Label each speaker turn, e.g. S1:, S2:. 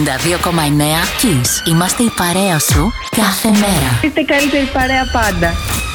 S1: 92,9 Kiss. Είμαστε η παρέα σου κάθε μέρα.
S2: Είστε καλύτερη παρέα πάντα.